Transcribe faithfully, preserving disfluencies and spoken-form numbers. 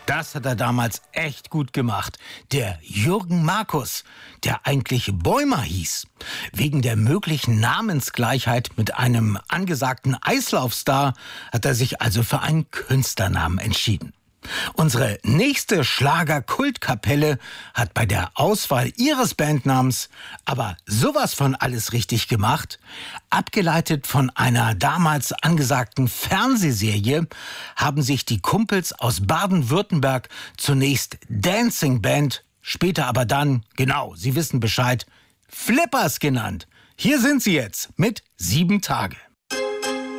Das hat er damals echt gut gemacht. Der Jürgen Markus, der eigentlich Bäumer hieß. Wegen der möglichen Namensgleichheit mit einem angesagten Eislaufstar hat er sich also für einen Künstlernamen entschieden. Unsere nächste Schlager-Kultkapelle hat bei der Auswahl ihres Bandnamens aber sowas von alles richtig gemacht. Abgeleitet von einer damals angesagten Fernsehserie haben sich die Kumpels aus Baden-Württemberg zunächst Dancing Band, später aber dann, genau, Sie wissen Bescheid, Flippers genannt. Hier sind sie jetzt mit Sieben Tage.